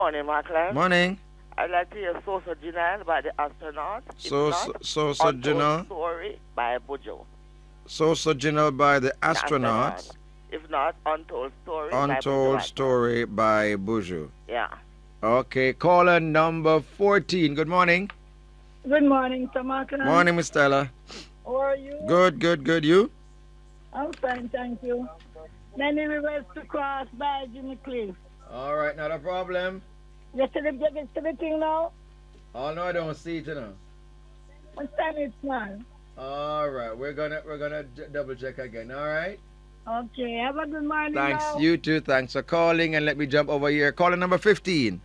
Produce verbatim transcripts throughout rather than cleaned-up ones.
Morning, Markland. Morning. I'd like to hear Sosa Janelle by the astronaut. If Sosa not, Sosa Untold Janelle. Story by Bujo. Sosa Janelle by the The astronaut. astronauts. If not, Untold Story by Buju Untold Banton. Story by Buju. Yeah. Okay, caller number fourteen. Good morning. Good morning, Tamaka. Morning, Miss Stella. How are you? Good, good, good. You? I'm fine, thank you. Many rivers to cross by Jimmy Cliff. All right, not a problem. You see the, you see the thing now? Oh no, I don't see it, you know. What time it's now? All right, we're gonna we're gonna j- double check again. All right. Okay, have a good morning Thanks, now. you too. Thanks for calling, and let me jump over here. Caller number fifteen.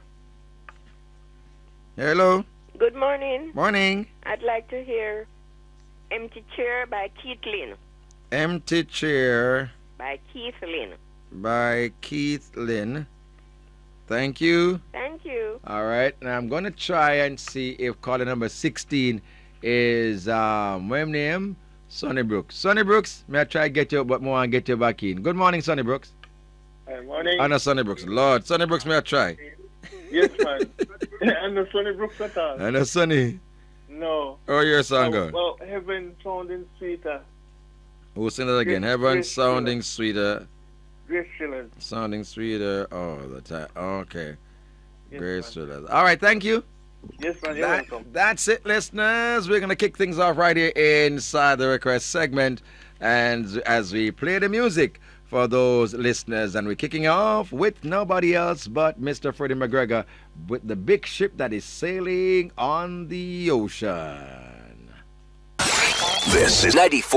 Hello. Good morning. Morning. I'd like to hear Empty Chair by Keith Lynn. Empty Chair By Keith Lynn. by Keith Lynn. Thank you. Thank you. All right, now I'm gonna try and see if caller number sixteen is um what name? Sonny Brooks. Sonny Brooks, may I try get you, but more and get you back in. Good morning, Sonny Brooks. Good morning. I know Sonny Brooks. Lord, Sonny Brooks, may I try? Yes, man. I know Sonny Brooks at all. I know Sonny. No. Oh, your song Oh, go. well, heaven sounding sweeter. We'll sing that again. Grace- Heaven Grace sounding sweeter. Grace Shillers. Sounding sweeter all the time. Okay. Yes, Grace man. Shillers. All right, thank you. Yes, man. You're That- welcome. that's it, listeners. We're going to kick things off right here inside the request segment. And as we play the music for those listeners, and we're kicking off with nobody else but Mister Freddie McGregor with the big ship that is sailing on the ocean. This is ninety-four.